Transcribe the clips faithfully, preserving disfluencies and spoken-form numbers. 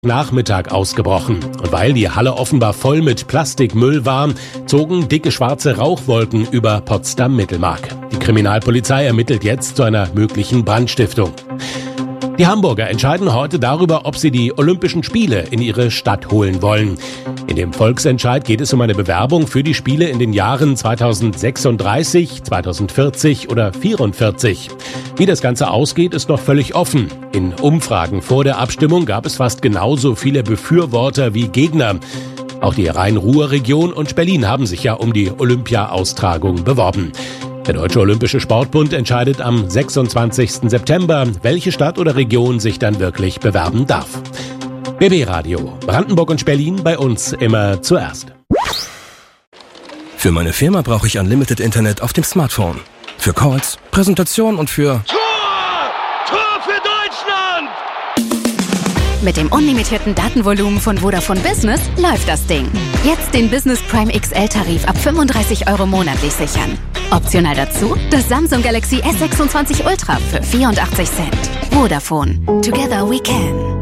Nachmittag ausgebrochen. Und weil die Halle offenbar voll mit Plastikmüll war, zogen dicke schwarze Rauchwolken über Potsdam-Mittelmark. Die Kriminalpolizei ermittelt jetzt zu einer möglichen Brandstiftung. Die Hamburger entscheiden heute darüber, ob sie die Olympischen Spiele in ihre Stadt holen wollen. In dem Volksentscheid geht es um eine Bewerbung für die Spiele in den Jahren zweitausendsechsunddreißig, zweitausendvierzig oder vierundvierzig. Wie das Ganze ausgeht, ist noch völlig offen. In Umfragen vor der Abstimmung gab es fast genauso viele Befürworter wie Gegner. Auch die Rhein-Ruhr-Region und Berlin haben sich ja um die Olympia-Austragung beworben. Der Deutsche Olympische Sportbund entscheidet am sechsundzwanzigsten September, welche Stadt oder Region sich dann wirklich bewerben darf. B B Radio, Brandenburg und Berlin, bei uns immer zuerst. Für meine Firma brauche ich Unlimited Internet auf dem Smartphone. Für Calls, Präsentation und für... Tor! Tor für Deutschland! Mit dem unlimitierten Datenvolumen von Vodafone Business läuft das Ding. Jetzt den Business Prime X L-Tarif ab fünfunddreißig Euro monatlich sichern. Optional dazu das Samsung Galaxy S sechsundzwanzig Ultra für vierundachtzig Cent. Vodafone. Together we can.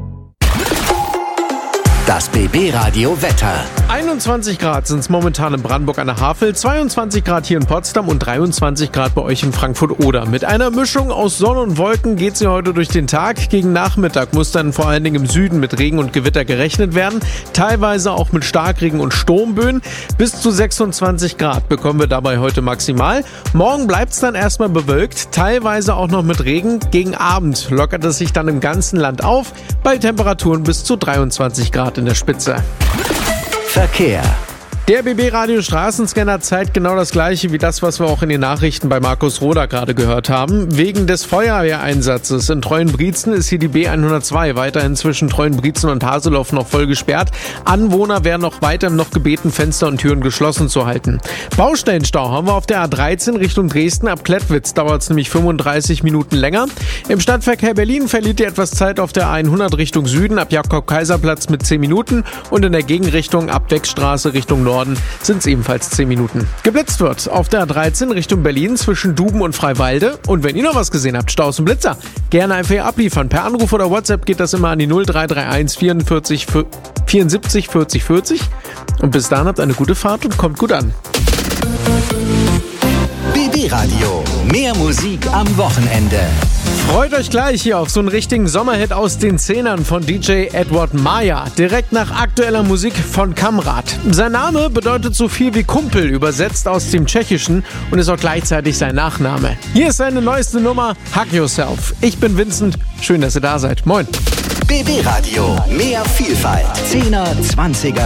Das B B-Radio Wetter. einundzwanzig Grad sind es momentan in Brandenburg an der Havel, zweiundzwanzig Grad hier in Potsdam und dreiundzwanzig Grad bei euch in Frankfurt-Oder. Mit einer Mischung aus Sonne und Wolken geht sie heute durch den Tag. Gegen Nachmittag muss dann vor allen Dingen im Süden mit Regen und Gewitter gerechnet werden. Teilweise auch mit Starkregen und Sturmböen. Bis zu sechsundzwanzig Grad bekommen wir dabei heute maximal. Morgen bleibt es dann erstmal bewölkt, teilweise auch noch mit Regen. Gegen Abend lockert es sich dann im ganzen Land auf, bei Temperaturen bis zu dreiundzwanzig Grad in der Spitze. Verkehr. Der B B-Radio Straßenscanner zeigt genau das Gleiche wie das, was wir auch in den Nachrichten bei Markus Roder gerade gehört haben. Wegen des Feuerwehreinsatzes in Treuenbrietzen ist hier die B hundertzwei weiterhin zwischen Treuenbrietzen und Haseloff noch voll gesperrt. Anwohner werden auch weiterhin noch gebeten, Fenster und Türen geschlossen zu halten. Baustellenstau haben wir auf der A dreizehn Richtung Dresden. Ab Klettwitz dauert es nämlich fünfunddreißig Minuten länger. Im Stadtverkehr Berlin verliert ihr etwas Zeit auf der A hundert Richtung Süden, ab Jakob-Kaiser-Platz mit zehn Minuten und in der Gegenrichtung ab Deckstraße Richtung Norden sind es ebenfalls zehn Minuten. Geblitzt wird auf der A dreizehn Richtung Berlin zwischen Duben und Freiwalde. Und wenn ihr noch was gesehen habt, Staus und Blitzer, gerne einfach hier abliefern. Per Anruf oder WhatsApp geht das immer an die null drei drei eins vierundvierzig vierundsiebzig vierzig vierzig. Und bis dahin habt eine gute Fahrt und kommt gut an. B B-Radio, mehr Musik am Wochenende. Freut euch gleich hier auf so einen richtigen Sommerhit aus den Zehnern von D J Edward Maya, direkt nach aktueller Musik von Kamrat. Sein Name bedeutet so viel wie Kumpel, übersetzt aus dem Tschechischen, und ist auch gleichzeitig sein Nachname. Hier ist seine neueste Nummer, Hug Yourself. Ich bin Vincent, schön, dass ihr da seid. Moin. B B-Radio, mehr Vielfalt. zehner, zwanziger